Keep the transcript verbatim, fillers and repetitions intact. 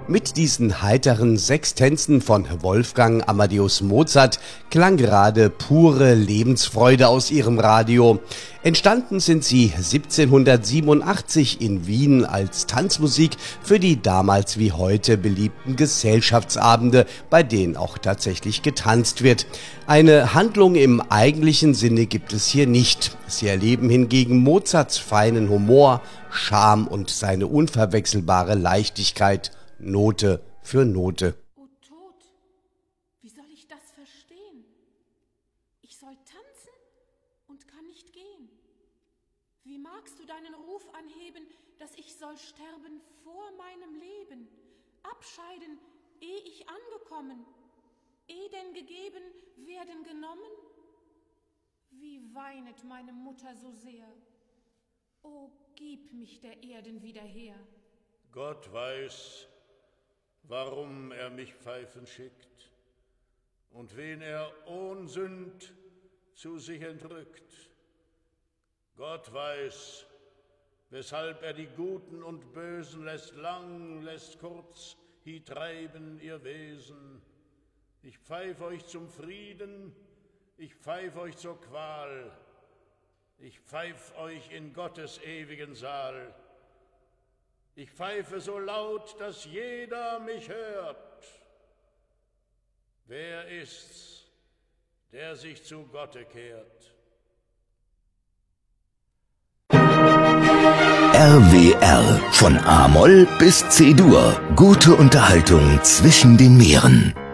Mit diesen heiteren Sextenzen von Wolfgang Amadeus Mozart klang gerade pure Lebensfreude aus ihrem Radio. Entstanden sind sie siebzehnhundertsiebenundachtzig in Wien als Tanzmusik für die damals wie heute beliebten Gesellschaftsabende, bei denen auch tatsächlich getanzt wird. Eine Handlung im eigentlichen Sinne gibt es hier nicht. Sie erleben hingegen Mozarts feinen Humor, Charme und seine unverwechselbare Leichtigkeit, Note für Note. O Tod, wie soll ich das verstehen? Ich soll tanzen und kann nicht gehen. Wie magst du deinen Ruf anheben, dass ich soll sterben vor meinem Leben, abscheiden, eh ich angekommen, eh denn gegeben werden genommen? Wie weinet meine Mutter so sehr? O, gib mich der Erden wieder her. Gott weiß, warum er mich pfeifen schickt und wen er ohn Sünd zu sich entrückt. Gott weiß, weshalb er die Guten und Bösen lässt lang, lässt kurz, hie treiben ihr Wesen. Ich pfeif euch zum Frieden, ich pfeif euch zur Qual, ich pfeif euch in Gottes ewigen Saal. Ich pfeife so laut, dass jeder mich hört. Wer ist's, der sich zu Gotte kehrt? R W R, von A-Moll bis C-Dur. Gute Unterhaltung zwischen den Meeren.